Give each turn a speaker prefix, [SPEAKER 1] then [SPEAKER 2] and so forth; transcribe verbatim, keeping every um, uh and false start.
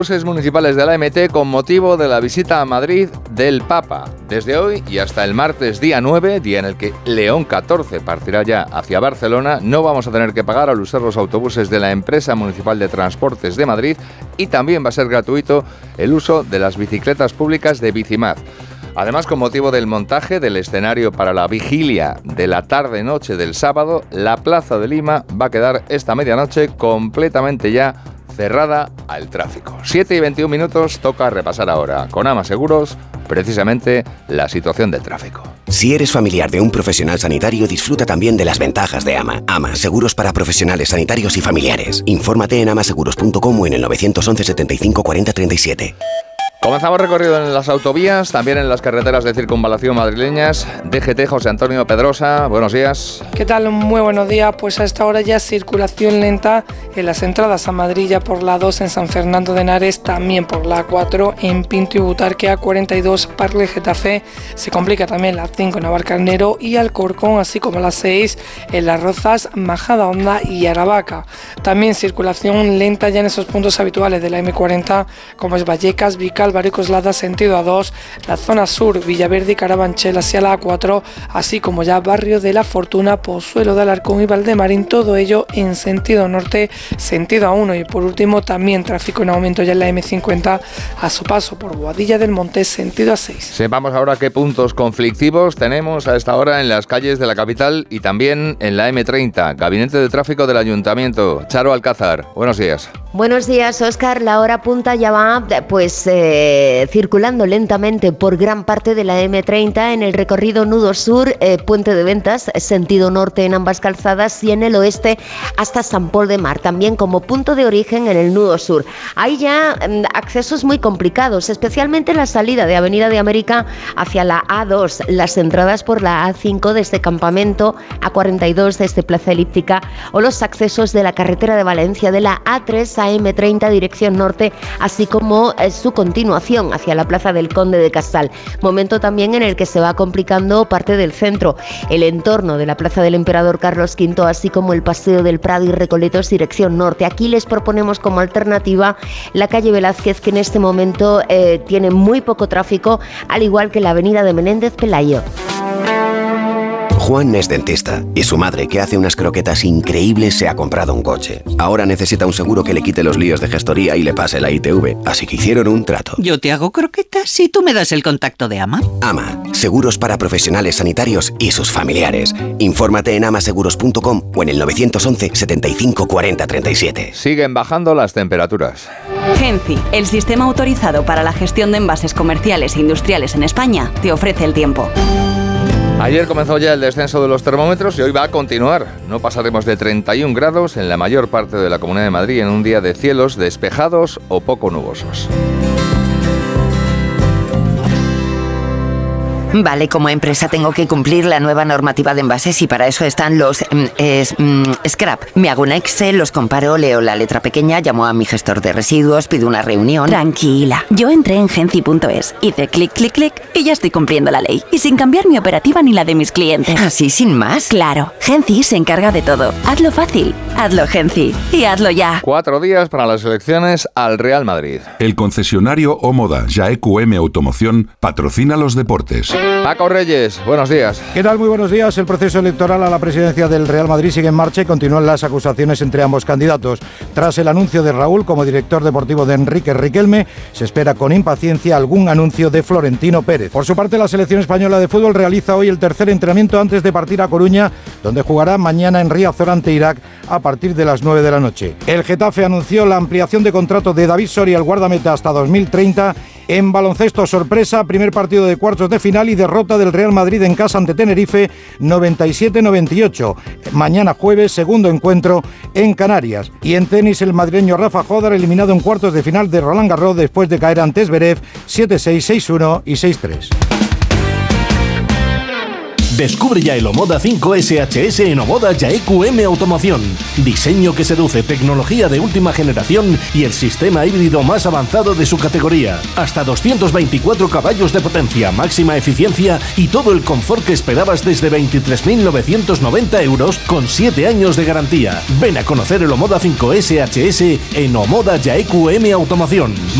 [SPEAKER 1] Buses municipales de la M T con motivo de la visita a Madrid del Papa. Desde hoy y hasta el martes día nueve, día en el que León catorce partirá ya hacia Barcelona, no vamos a tener que pagar al usar los autobuses de la Empresa Municipal de Transportes de Madrid y también va a ser gratuito el uso de las bicicletas públicas de Bicimad. Además, con motivo del montaje del escenario para la vigilia de la tarde-noche del sábado, la Plaza de Lima va a quedar esta medianoche completamente ya cerrada al tráfico. siete y veintiún minutos, toca repasar ahora con Ama Seguros precisamente la situación del tráfico.
[SPEAKER 2] Si eres familiar de un profesional sanitario, disfruta también de las ventajas de Ama. Ama, seguros para profesionales sanitarios y familiares. Infórmate en amaseguros punto com o en el nueve once setenta y cinco cuarenta treinta y siete.
[SPEAKER 1] Comenzamos recorrido en las autovías, también en las carreteras de circunvalación madrileñas. D G T, José Antonio Pedrosa, buenos días.
[SPEAKER 3] ¿Qué tal? Muy buenos días. Pues a esta hora ya circulación lenta en las entradas a Madrid, ya por la dos en San Fernando de Henares, también por la cuatro en Pinto y Butarque, A cuarenta y dos Parle Getafe. Se complica también la cinco en Navalcarnero y Alcorcón, así como la seis en Las Rozas, Majadahonda y Aravaca. También circulación lenta ya en esos puntos habituales de la eme cuarenta, como es Vallecas, Vical, Barrio Coslada, sentido A dos, la zona sur, Villaverde y Carabanchel hacia la A cuatro, así como ya Barrio de la Fortuna, Pozuelo de Alarcón y Valdemarín, todo ello en sentido norte, sentido A uno. Y por último también tráfico en aumento ya en la eme cincuenta a su paso por Boadilla del Monte, sentido A seis.
[SPEAKER 1] Sepamos ahora qué puntos conflictivos tenemos a esta hora en las calles de la capital y también en la eme treinta. Gabinete de Tráfico del Ayuntamiento. Charo Alcázar, buenos días.
[SPEAKER 4] Buenos días, Óscar. La hora punta ya va pues eh, circulando lentamente por gran parte de la eme treinta en el recorrido nudo sur, eh, Puente de Ventas, sentido norte en ambas calzadas, y en el oeste hasta San Pol de Mar, también como punto de origen en el nudo sur. Hay ya eh, accesos muy complicados, especialmente la salida de Avenida de América hacia la A dos, las entradas por la A cinco desde Campamento, A cuarenta y dos desde Plaza Elíptica, o los accesos de la carretera de Valencia de la A tres a eme treinta dirección norte, así como eh, su continuación hacia la Plaza del Conde de Casal. Momento también en el que se va complicando parte del centro, el entorno de la Plaza del Emperador Carlos quinto, así como el Paseo del Prado y Recoletos dirección norte. Aquí les proponemos como alternativa la calle Velázquez, que en este momento eh, tiene muy poco tráfico, al igual que la avenida de Menéndez Pelayo.
[SPEAKER 2] Juan es dentista y su madre, que hace unas croquetas increíbles, se ha comprado un coche. Ahora necesita un seguro que le quite los líos de gestoría y le pase la I T V, así que hicieron un trato.
[SPEAKER 5] Yo te hago croquetas y tú me das el contacto de Ama.
[SPEAKER 2] Ama, seguros para profesionales sanitarios y sus familiares. Infórmate en amaseguros punto com o en el nueve once setenta y cinco cuarenta treinta y siete.
[SPEAKER 1] Siguen bajando las temperaturas.
[SPEAKER 6] Genci, el sistema autorizado para la gestión de envases comerciales e industriales en España, te ofrece el tiempo.
[SPEAKER 1] Ayer comenzó ya el descenso de los termómetros y hoy va a continuar. No pasaremos de treinta y un grados en la mayor parte de la Comunidad de Madrid en un día de cielos despejados o poco nubosos.
[SPEAKER 5] Vale, como empresa tengo que cumplir la nueva normativa de envases y para eso están los mm, es, mm, scrap. Me hago un Excel, los comparo, leo la letra pequeña, llamo a mi gestor de residuos, pido una reunión.
[SPEAKER 6] Tranquila, yo entré en genci punto es, hice clic, clic, clic y ya estoy cumpliendo la ley. Y sin cambiar mi operativa ni la de mis clientes.
[SPEAKER 5] ¿Así sin más?
[SPEAKER 6] Claro, Genci se encarga de todo. Hazlo fácil, hazlo Genci y hazlo ya.
[SPEAKER 1] Cuatro días para las elecciones al Real Madrid.
[SPEAKER 7] El concesionario Omoda Ya E Q M Automoción patrocina los deportes.
[SPEAKER 1] Paco Reyes, buenos días.
[SPEAKER 8] ¿Qué tal? Muy buenos días. El proceso electoral a la presidencia del Real Madrid sigue en marcha y continúan las acusaciones entre ambos candidatos. Tras el anuncio de Raúl como director deportivo de Enrique Riquelme, se espera con impaciencia algún anuncio de Florentino Pérez. Por su parte, la selección española de fútbol realiza hoy el tercer entrenamiento antes de partir a Coruña, donde jugará mañana en Riazor ante Irak a partir de las nueve de la noche. El Getafe anunció la ampliación de contrato de David Soria, el guardameta, hasta dos mil treinta. En baloncesto, sorpresa, primer partido de cuartos de final y derrota del Real Madrid en casa ante Tenerife, noventa y siete noventa y ocho. Mañana jueves, segundo encuentro en Canarias. Y en tenis, el madrileño Rafa Jódar eliminado en cuartos de final de Roland Garros después de caer ante Zverev siete seis, seis uno y seis tres.
[SPEAKER 9] Descubre ya el Omoda cinco S H S en Omoda Yaeku M Automoción. Diseño que seduce, tecnología de última generación y el sistema híbrido más avanzado de su categoría. Hasta doscientos veinticuatro caballos de potencia, máxima eficiencia y todo el confort que esperabas desde veintitrés mil novecientos noventa euros con siete años de garantía. Ven a conocer el Omoda cinco S H S en Omoda Yaeku M Automoción.